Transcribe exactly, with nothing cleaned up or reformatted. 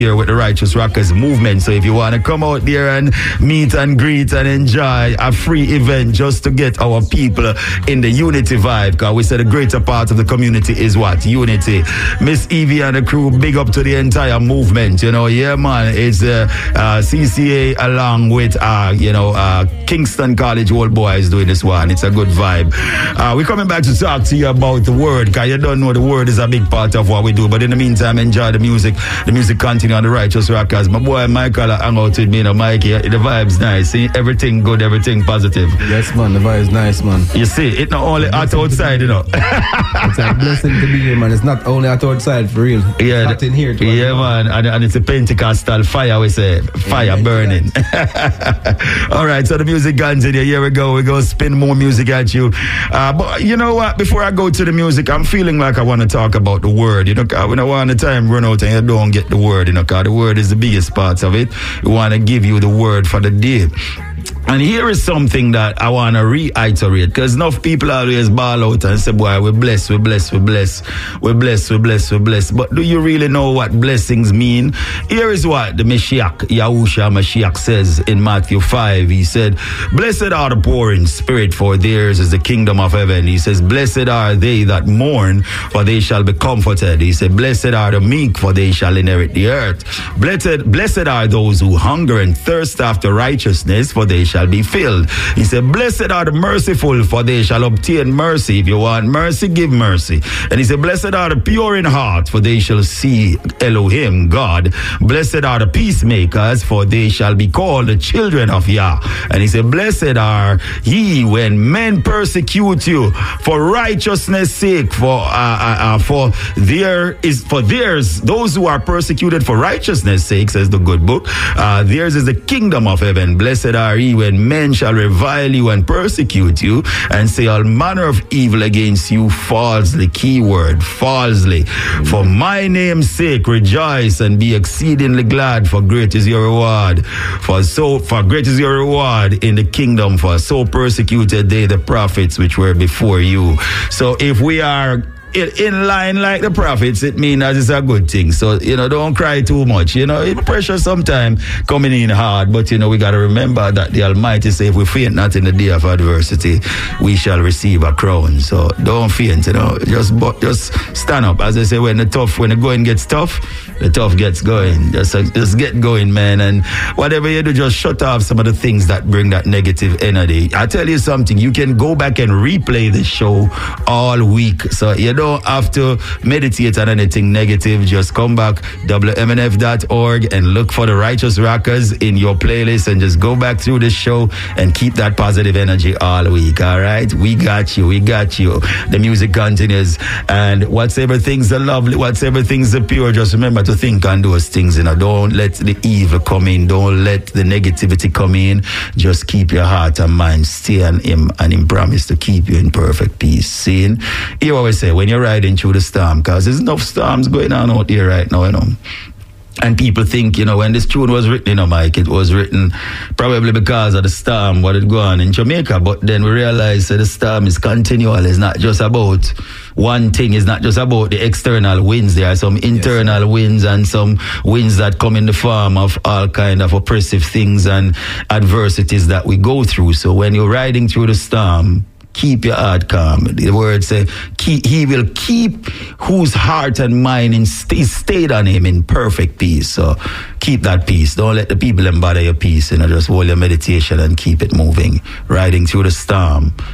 here with the Righteous Rockers movement. So if you want to come out there and meet and greet and enjoy a free event just to get our people in the unity vibe, because we said the greater part of the community is what? Unity. Miss Evie and the crew, big up to the entire movement. You know, yeah, man, it's uh, uh, C C A along with, uh, you know, uh, Kingston College Old Boys doing this one. It's a good vibe. Uh, we're coming back to talk to you about the word, because you don't know the word is a big part of what we do. But in the meantime, enjoy the music. The music continues on the Righteous Rockers. My boy Michael hang out with me, you know, Mikey. The vibe's nice. See, everything good, everything positive. Yes, man. The vibe's nice, man. You see, it's not only hot outside, you know. It's a blessing to be here, man. It's not only hot outside, for real. It's yeah, hot in here, too. Yeah, man. And, and it's a Pentecostal fire, we say. Fire yeah, burning. All right, so the music continues. Here we go. We're going to spin more music at you. Uh, but you know what? Before I go to the music, I'm feeling like I want to talk about the word. You know, when I want the time run out and you don't get the word, you know, because the word is the biggest part of it. We want to give you the word for the day. And here is something that I want to reiterate, because enough people always ball out and say, boy, we're blessed, we're blessed, we're blessed, we're blessed, we're blessed, we're blessed. But do you really know what blessings mean? Here is what the Mashiach, Yahushua Mashiach, says in Matthew five. He said, blessed are the poor in spirit, for theirs is the kingdom of heaven. He says, blessed are they that mourn, for they shall be comforted. He said, blessed are the meek, for they shall inherit the earth. Blessed, blessed are those who hunger and thirst after righteousness, for they shall be filled. He said, blessed are the merciful, for they shall obtain mercy. If you want mercy, give mercy. And he said, blessed are the pure in heart, for they shall see Elohim, God. Blessed are the peacemakers, for they shall be called the children of Yah. And he said, blessed are ye when men persecute you for righteousness' sake, for uh, uh, uh, for there is for theirs those who are persecuted for righteousness' sake, says the good book. Uh, theirs is the kingdom of heaven. Blessed are ye when men shall revile you and persecute you and say all manner of evil against you falsely. Keyword, falsely. Mm-hmm. For my name's sake, rejoice and be exceedingly glad, for great is your reward. For so, for great is your reward in the kingdom, for so persecuted they the prophets which were before you. So if we are in line like the prophets, it means that it's a good thing. So, you know, don't cry too much. You know, it's pressure sometimes coming in hard, but, you know, we got to remember that the Almighty say, if we faint not in the day of adversity, we shall receive a crown. So don't faint, you know, just just stand up. As I say, when the tough, when the going gets tough, the tough gets going. Just, just get going, man. And whatever you do, just shut off some of the things that bring that negative energy. I tell you something, you can go back and replay the show all week. So you don't have to meditate on anything negative. Just come back, W M N F dot org, and look for the Righteous Rockers in your playlist and just go back through the show and keep that positive energy all week, all right? We got you, we got you. The music continues, and whatsoever things are lovely, whatsoever things are pure, just remember to think on those things, you know. Don't let the evil come in, don't let the negativity come in. Just keep your heart and mind stay on him, and him promise to keep you in perfect peace. Seeing, you always say, when you're riding through the storm, because there's enough storms going on out here right now, you know. And people think, you know, when this tune was written, you know, Mike, it was written probably because of the storm, what had gone on in Jamaica. But then we realized that the storm is continual. It's not just about one thing. It's not just about the external winds. There are some internal yes. winds and some winds that come in the form of all kind of oppressive things and adversities that we go through. So when you're riding through the storm, keep your heart calm. The word say, keep, he will keep whose heart and mind in st- stayed on him in perfect peace. So keep that peace. Don't let the people embody your peace. You know, just hold your meditation and keep it moving. Riding through the storm.